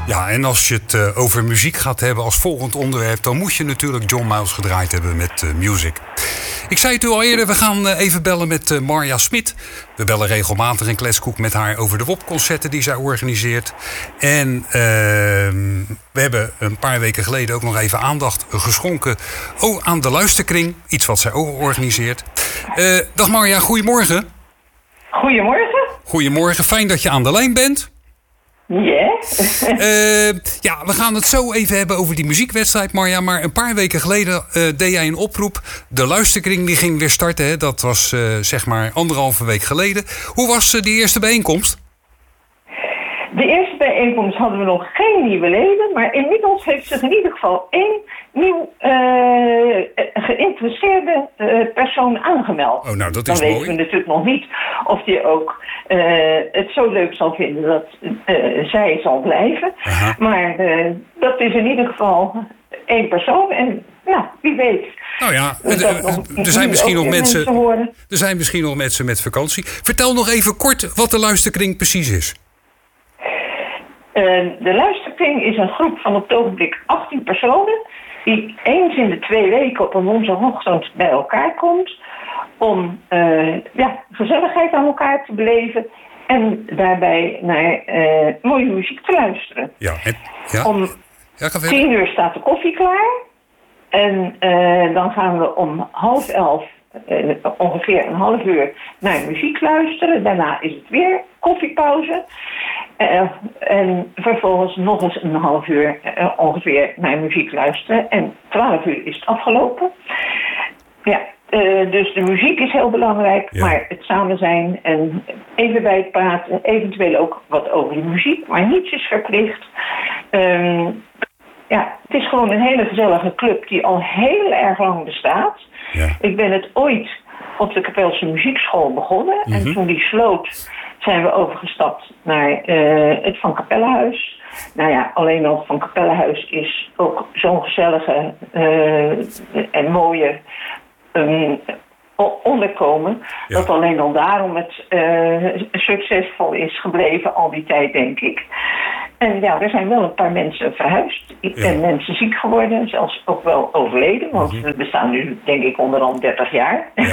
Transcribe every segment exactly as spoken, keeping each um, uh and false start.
Ja, en als je het uh, over muziek gaat hebben als volgend onderwerp, dan moet je natuurlijk John Miles gedraaid hebben met uh, Music. Ik zei het u al eerder, we gaan uh, even bellen met uh, Marja Smit. We bellen regelmatig in Kletskoek met haar over de W O P-concerten die zij organiseert. En uh, we hebben een paar weken geleden ook nog even aandacht geschonken oh, aan de Luisterkring. Iets wat zij ook organiseert. Uh, dag Marja, goedemorgen. Goedemorgen. Goedemorgen, fijn dat je aan de lijn bent. Ja. uh, ja, we gaan het zo even hebben over die muziekwedstrijd, Marja. Maar een paar weken geleden uh, deed jij een oproep. De Luisterkring die ging weer starten. Hè? Dat was uh, zeg maar anderhalve week geleden. Hoe was uh, die eerste bijeenkomst? De eerste bijeenkomst hadden we nog geen nieuwe leden. Maar inmiddels heeft zich in ieder geval één nieuw uh, geïnteresseerde uh, persoon aangemeld. Oh, nou, dat is Dan mooi. weten we natuurlijk nog niet of die ook uh, het zo leuk zal vinden dat uh, zij zal blijven. Aha. Maar uh, dat is in ieder geval één persoon. En nou, wie weet. Nou ja, er, er zijn misschien nog mensen. mensen er zijn misschien nog mensen met vakantie. Vertel nog even kort wat de Luisterkring precies is. Uh, de Luisterkring is een groep van op het ogenblik achttien personen die eens in de twee weken op een woensdagochtend bij elkaar komt om uh, ja, gezelligheid aan elkaar te beleven en daarbij naar uh, mooie muziek te luisteren. Ja, en, ja. Om ja, tien uur staat de koffie klaar en uh, dan gaan we om half elf uh, ongeveer een half uur naar muziek luisteren. Daarna is het weer koffiepauze. Uh, en vervolgens nog eens een half uur uh, ongeveer naar muziek luisteren. En twaalf uur is het afgelopen. Ja, uh, dus de muziek is heel belangrijk. Ja. Maar het samen zijn en even bij het praten. Eventueel ook wat over de muziek. Maar niets is verplicht. Um, ja, het is gewoon een hele gezellige club die al heel erg lang bestaat. Ja. Ik ben het ooit op de Kapelse Muziekschool begonnen. Mm-hmm. En toen die sloot zijn we overgestapt naar uh, het Van Capellehuis. Nou ja, alleen al het Van Capellehuis is ook zo'n gezellige uh, en mooie um, onderkomen. Ja. Dat alleen al daarom het uh, succesvol is gebleven al die tijd, denk ik. En ja, er zijn wel een paar mensen verhuisd. Ik ben ja. mensen ziek geworden, zelfs ook wel overleden. Want mm-hmm. we bestaan nu, denk ik, onderhand dertig jaar. Ja.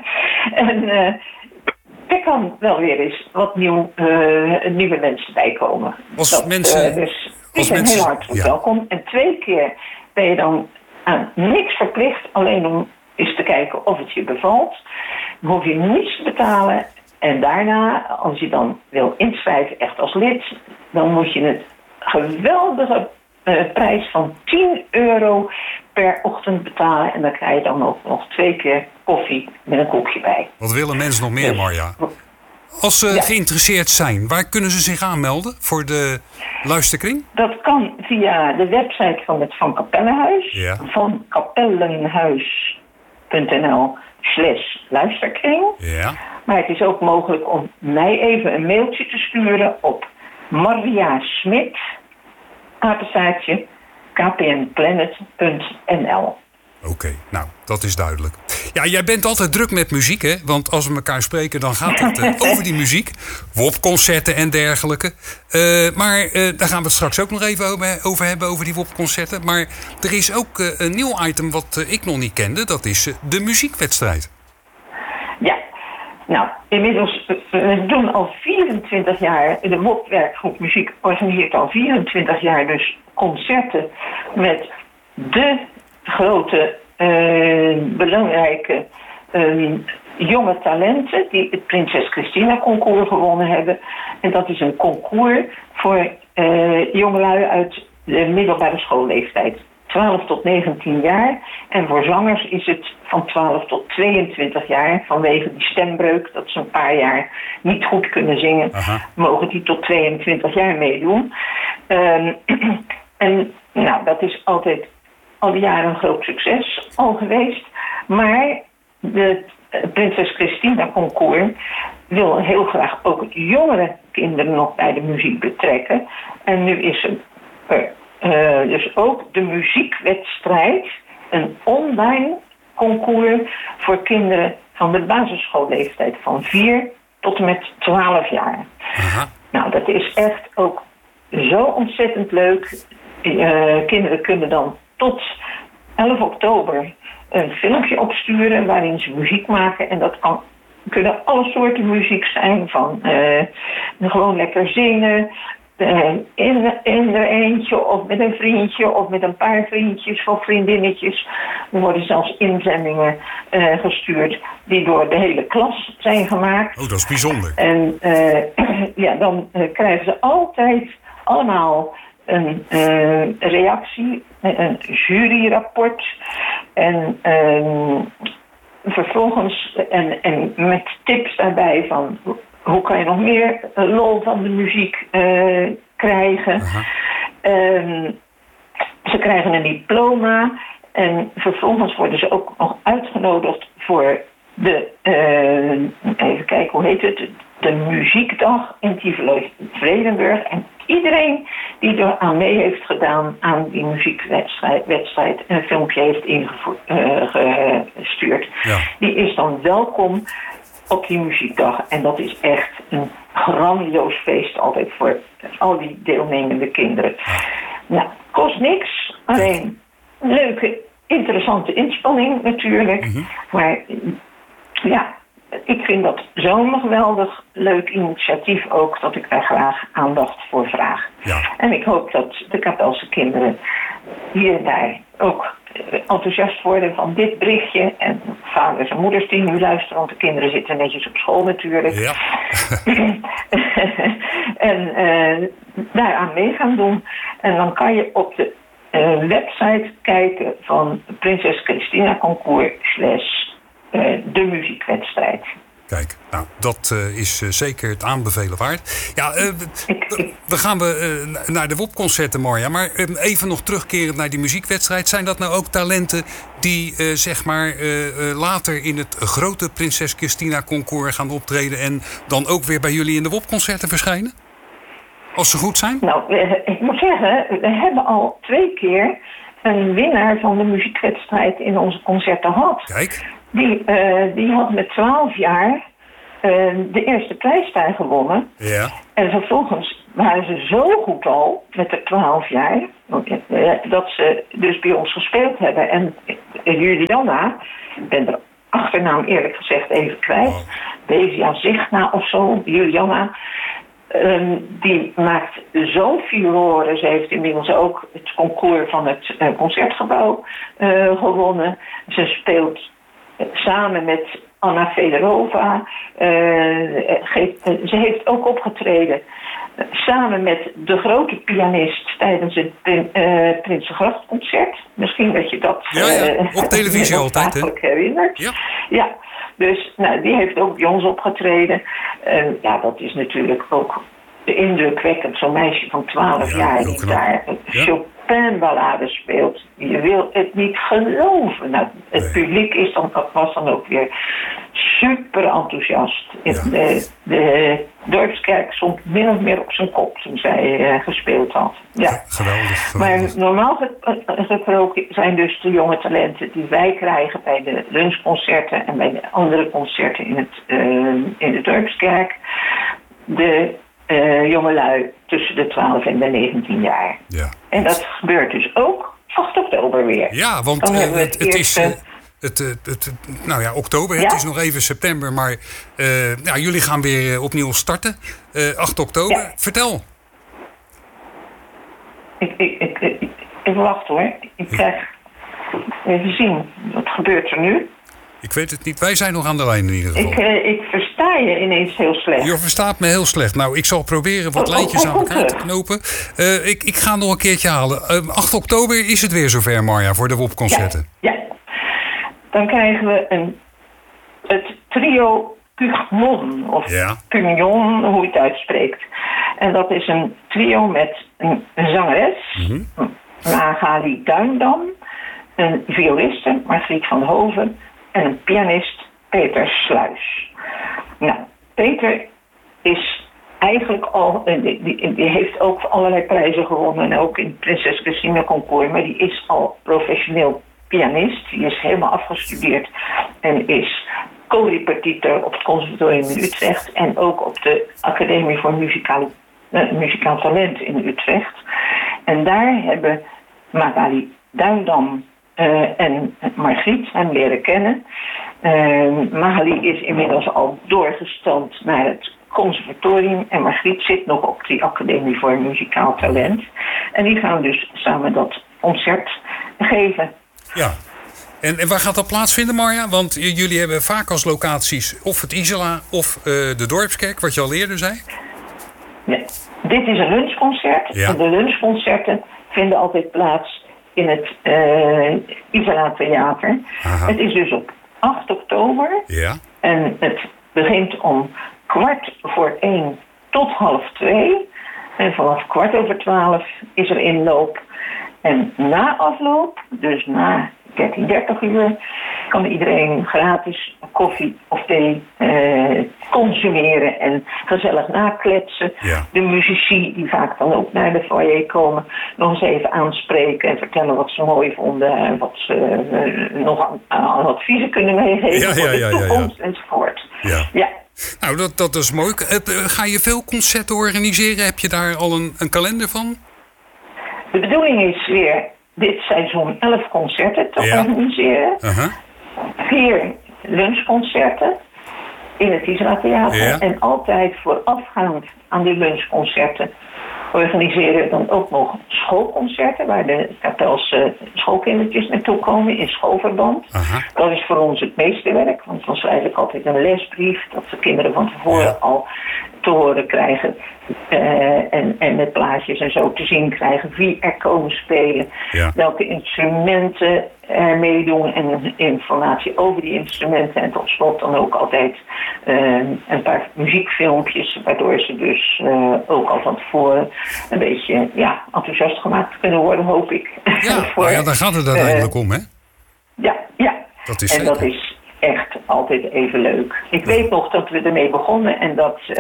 en uh, er kan wel weer eens wat nieuw, uh, nieuwe mensen bijkomen. Als dat, mensen... Uh, dus als ik ben mensen, heel hartelijk ja. welkom. En twee keer ben je dan aan niks verplicht. Alleen om eens te kijken of het je bevalt. Dan hoef je niets te betalen. En daarna, als je dan wil inschrijven echt als lid, dan moet je het geweldige uh, prijs van tien euro per ochtend betalen. En dan krijg je dan ook nog twee keer koffie met een koekje bij. Wat willen mensen nog meer, Marja? Als ze ja. geïnteresseerd zijn, waar kunnen ze zich aanmelden voor de Luisterkring? Dat kan via de website van het Van Capellehuis. Ja. Van capellenhuis.nl slash luisterkring. Ja. Maar het is ook mogelijk om mij even een mailtje te sturen op Marja Smit, apenstaartje, k p n planet punt n l. Oké, okay, nou, dat is duidelijk. Ja, jij bent altijd druk met muziek, hè? Want als we elkaar spreken, dan gaat het uh, over die muziek. W O P-concerten en dergelijke. Uh, maar uh, daar gaan we het straks ook nog even over, over hebben, over die W O P-concerten. Maar er is ook uh, een nieuw item wat uh, ik nog niet kende. Dat is uh, de muziekwedstrijd. Ja, nou, inmiddels, we doen al vierentwintig jaar, de W O P-werkgroep Muziek organiseert al vierentwintig jaar dus concerten met de grote, uh, belangrijke um, jonge talenten die het Prinses Christina concours gewonnen hebben. En dat is een concours voor uh, jongelui uit de middelbare schoolleeftijd. twaalf tot negentien jaar. En voor zangers is het van twaalf tot tweeëntwintig jaar. Vanwege die stembreuk, dat ze een paar jaar niet goed kunnen zingen, Aha. mogen die tot tweeëntwintig jaar meedoen. Um, en nou, dat is altijd al die jaren een groot succes al geweest. Maar de Prinses Christina concours wil heel graag ook jongere kinderen nog bij de muziek betrekken. En nu is er uh, dus ook de muziekwedstrijd, een online concours voor kinderen van de basisschoolleeftijd van vier tot en met twaalf jaar. Aha. Nou, dat is echt ook zo ontzettend leuk. Uh, kinderen kunnen dan tot elf oktober een filmpje opsturen waarin ze muziek maken. En dat kan, kunnen alle soorten muziek zijn. Van uh, gewoon lekker zingen. Uh, in, in er eentje of met een vriendje of met een paar vriendjes of vriendinnetjes. Er worden zelfs inzendingen uh, gestuurd die door de hele klas zijn gemaakt. Oh, dat is bijzonder. En uh, ja, dan uh, krijgen ze altijd allemaal een uh, reactie, een juryrapport. En uh, vervolgens en, en met tips daarbij van hoe kan je nog meer lol van de muziek uh, krijgen. Uh-huh. Um, ze krijgen een diploma en vervolgens worden ze ook nog uitgenodigd voor de, uh, even kijken, hoe heet het, de muziekdag in Tivoli-Vredenburg. En iedereen die er aan mee heeft gedaan aan die muziekwedstrijd wedstrijd, een filmpje heeft ingestuurd, ja. Die is dan welkom op die muziekdag. En dat is echt een grandioos feest altijd voor al die deelnemende kinderen. Nou, kost niks, alleen een leuke, interessante inspanning natuurlijk. Mm-hmm. Maar ja, ik vind dat zo'n geweldig leuk initiatief ook, dat ik daar graag aandacht voor vraag. Ja. En ik hoop dat de Kapelse kinderen hier en daar ook enthousiast worden van dit berichtje. En vaders en moeders die nu luisteren, want de kinderen zitten netjes op school natuurlijk. Ja. en uh, daaraan mee gaan doen. En dan kan je op de uh, website kijken van Prinses Christina Concours slash uh, de muziekwedstrijd. Kijk, nou, dat uh, is uh, zeker het aanbevelen waard. Ja, uh, we gaan we uh, naar de W O P-concerten, Marja. Maar uh, even nog terugkerend naar die muziekwedstrijd. Zijn dat nou ook talenten die uh, zeg maar uh, uh, later in het grote Prinses Christina Concours gaan optreden en dan ook weer bij jullie in de W O P-concerten verschijnen? Als ze goed zijn? Nou, uh, ik moet zeggen, we hebben al twee keer een winnaar van de muziekwedstrijd in onze concerten gehad. Kijk. Die, uh, die had met twaalf jaar uh, de eerste prijs daar gewonnen. Ja. En vervolgens waren ze zo goed al met de twaalf jaar, uh, dat ze dus bij ons gespeeld hebben. En uh, Juliana, ik ben de achternaam eerlijk gezegd even kwijt, oh. Bezia Zichtna of zo, Juliana, um, die maakt zo furoren. Ze heeft inmiddels ook het concours van het uh, Concertgebouw uh, gewonnen. Ze speelt samen met Anna Fedorova. Uh, geeft, uh, ze heeft ook opgetreden uh, samen met de grote pianist tijdens het uh, Prinsengrachtconcert. Misschien dat je dat ja, ja. Uh, op televisie altijd, hè? Herinnert. Ja. Ja, dus nou, die heeft ook bij ons opgetreden. Uh, ja, dat is natuurlijk ook indrukwekkend. Zo'n meisje van twaalf ja, jaar die daar ja. Chopin-ballade speelt. Je wil het niet geloven. Nou, het nee. publiek is dan, was dan ook weer super enthousiast. Ja. De, de dorpskerk stond min of meer op zijn kop toen zij uh, gespeeld had. Ja. Ja, geweldig, geweldig. Maar normaal gesproken zijn dus de jonge talenten die wij krijgen bij de lunchconcerten en bij de andere concerten in, het, uh, in de dorpskerk. De Uh, jongelui tussen de twaalf en de negentien jaar. Ja. En dat gebeurt dus ook acht oktober weer. Ja, want uh, het, het, het eerste... is... Uh, het, het, het, nou ja, oktober, ja? Het is nog even september, maar uh, ja, jullie gaan weer uh, opnieuw starten. Uh, acht oktober. Ja. Vertel. Ik, ik, ik, ik, ik wacht hoor. Ik krijg even zien. Wat gebeurt er nu? Ik weet het niet. Wij zijn nog aan de lijn in ieder geval. Ik, uh, ik versta je ineens heel slecht. Je verstaat me heel slecht. Nou, ik zal proberen wat oh, lijntjes oh, oh, aan elkaar te knopen. Uh, ik, ik ga nog een keertje halen. Uh, acht oktober is het weer zover, Marja, voor de W O P-concerten. Ja, ja. Dan krijgen we een, het trio Pugnon, of ja. Pugnon, hoe je het uitspreekt. En dat is een trio met een, een zangeres, mm-hmm. Magali Duindam, een violiste, Margriet van Hoven, en een pianist, Peter Sluis. Nou, Peter is eigenlijk al, die, die, die heeft ook allerlei prijzen gewonnen, en ook in het Prinses Christina Concours, maar die is al professioneel pianist. Die is helemaal afgestudeerd en is co-repetitor op het conservatorium in Utrecht en ook op de Academie voor Muzikale uh, Muzikaal Talent in Utrecht. En daar hebben Magali Duindam uh, en Margriet hem leren kennen. Uh, Magali is inmiddels al doorgestroomd naar het conservatorium en Margriet zit nog op die Academie voor Muzikaal Talent. En die gaan dus samen dat concert geven. Ja. En, en waar gaat dat plaatsvinden, Marja? Want j- jullie hebben vaak als locaties of het Isola of uh, de Dorpskerk, wat je al eerder zei. Ja. Dit is een lunchconcert. Ja. En de lunchconcerten vinden altijd plaats in het uh, Isola Theater. Aha. Het is dus op acht oktober. Ja. En het begint om kwart voor één tot half twee. En vanaf kwart over twaalf is er inloop. En na afloop, dus na dertien, dertig uur, kan iedereen gratis koffie of thee eh, consumeren en gezellig nakletsen. Ja. De muzici die vaak dan ook naar de foyer komen, nog eens even aanspreken en vertellen wat ze mooi vonden en wat ze uh, nog aan, aan adviezen kunnen meegeven Ja, ja, voor de ja, ja, ja. toekomst enzovoort. Ja. Ja. Nou, dat, dat is mooi. Uh, Ga je veel concerten organiseren? Heb je daar al een, een kalender van? De bedoeling is weer dit seizoen elf concerten te Ja. organiseren. Uh-huh. Vier lunchconcerten in het Isola Theater. Ja. En altijd voorafgaand aan die lunchconcerten organiseren we dan ook nog schoolconcerten, waar de kapelse schoolkindertjes naartoe komen in schoolverband. Aha. Dat is voor ons het meeste werk, want dan schrijf ik altijd een lesbrief, dat de kinderen van tevoren Ja. al te horen krijgen uh, en, en met plaatjes en zo te zien krijgen wie er komen spelen, Ja. welke instrumenten er meedoen en informatie over die instrumenten en tot slot dan ook altijd uh, een paar muziekfilmpjes, waardoor ze dus uh, ook al van tevoren een beetje ja, enthousiast gemaakt kunnen worden, hoop ik. Ja, Voor, nou ja, daar gaat het uiteindelijk uh, om, hè? Ja, ja. Dat is en dat zeker. is echt altijd even leuk. Ik weet nog dat we ermee begonnen en dat uh,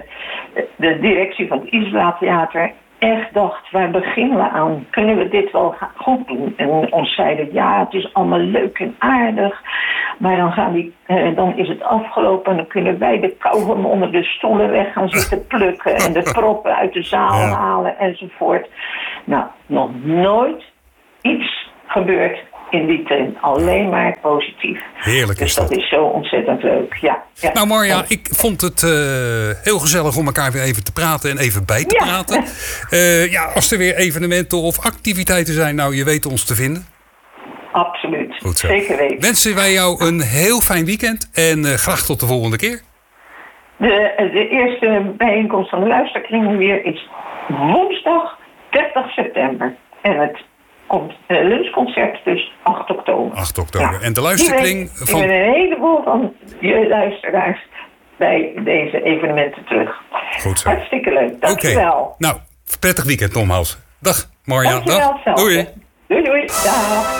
de directie van het Isola Theater echt dacht, waar beginnen we aan? Kunnen we dit wel ga- goed doen? En ons zeiden, ja, het is allemaal leuk en aardig, maar dan, gaan die, uh, dan is het afgelopen en dan kunnen wij de kauwgom onder de stoelen weg gaan zitten plukken en de proppen uit de zaal Ja. halen enzovoort. Nou, nog nooit iets gebeurd in die trend. Alleen maar positief. Heerlijk Dus is dat dat. is zo ontzettend leuk. Ja, ja. Nou Marja, ik vond het uh, heel gezellig om elkaar weer even te praten en even bij te Ja. praten. Uh, ja, als er weer evenementen of activiteiten zijn, nou, je weet ons te vinden. Absoluut. Goed zo. Zeker weten. Wensen wij jou een heel fijn weekend en uh, graag tot de volgende keer. De, de eerste bijeenkomst van de luisterkring weer is woensdag dertig september. En het komt uh, lunchconcert dus acht oktober. acht oktober. Ja. En de luisterkring Ik van... ben een heleboel van je luisteraars bij deze evenementen terug. Goed zo. Hartstikke leuk. Oké. Dankjewel. Nou, prettig weekend nogmaals. Dag Marja. Dankjewel, Dag. hetzelfde. Doei. Doei doei. Dag.